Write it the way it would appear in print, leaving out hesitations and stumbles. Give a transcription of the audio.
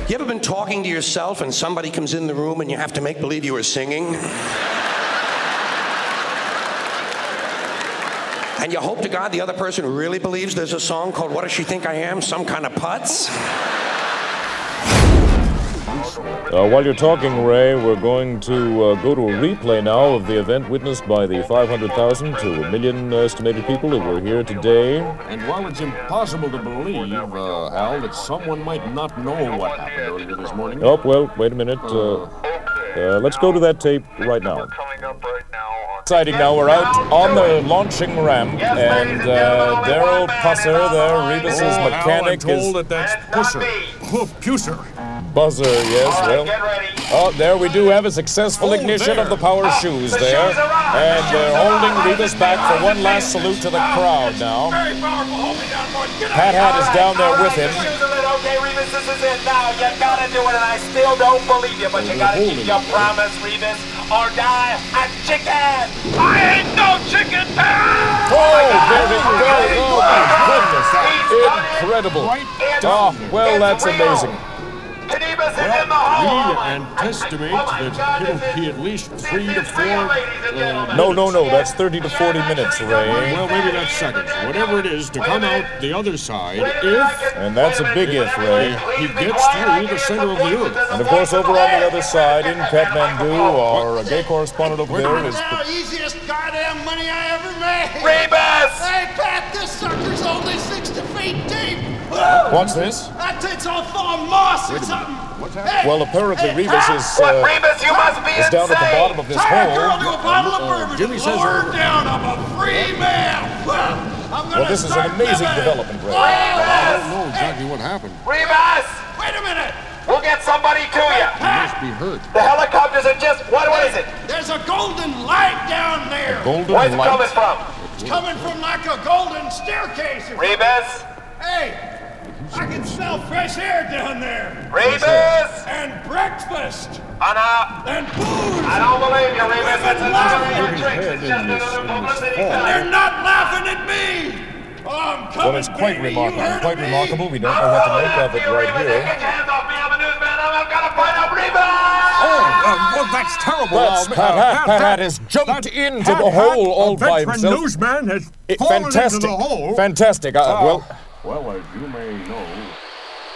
You ever been talking to yourself and somebody comes in the room and you have to make believe you were singing? And you hope to God the other person really believes there's a song called What Does She Think I Am? Some kind of putz? While you're talking, Ray, we're going to go to a replay now of the event witnessed by the 500,000 to 1 million estimated people that were here today. And while it's impossible to believe, Al, that someone might not know what happened earlier this morning. Oh, well, wait a minute. Let's go to that tape right now. Exciting now, we're out on the launching ramp, and Daryl Pusser there, Rebus's mechanic, Al, I'm told that that's Pusser. Pusser. Buzzer, yes, well. Oh, there we do have a successful ignition of the power shoes there. And they're holding Rebus back for one last salute to the crowd now. Pat Hat is down there with him. Okay, Rebus, this is it now. You gotta do it, and I still don't believe you, but you gotta keep your promise, Rebus, or die a chicken. I ain't no chicken, Pat! Oh, there he goes. Oh, my goodness. Incredible. Oh, well, that's amazing. We anticipate that it'll be at least 3 to 4... No, that's 30 to 40 minutes, Ray. Well, maybe that's seconds. Whatever it is, to come out the other side, if... And that's a big if, Ray. He gets through the center of the earth. And, of course, over on the other side, in Kathmandu, our gay correspondent over there is... Easiest goddamn money I ever made! Rebus! Hey, Pat, this sucker's only 60 feet deep! What's this? That takes all fallen moss or something! Hey, Well, apparently Rebus is Rebus, you must be down at the bottom of this tie a girl hole. to a bottle of bourbon Jimmy and says lower her over. down. I'm a free man! I'm gonna Well, this is an start amazing living. development, Ray. I don't know exactly what happened. Rebus! Wait a minute! We'll get somebody to you. He must be hurt. The helicopters are just... What is it? There's a golden light down there! Golden Where's it coming light. from? It's coming from like a golden staircase. Rebus? Hey! I can smell fresh air down there! Rebus! And breakfast! And booze! I don't believe you, Rebus. It's Laughing. another trick. It's just another publicity And stunt. they're not laughing at me! Oh, I'm coming, Well, it's quite baby. remarkable. You heard Quite of me? remarkable. We don't know what to make of it right Rebus, here. get your hands off me. I'm a newsman. I'm gonna find out Rebus! Well, that's terrible. That's Pat Hat. Pat Hat has jumped into the hole all by himself. newsman has Fantastic. Fantastic. Well, Well, I do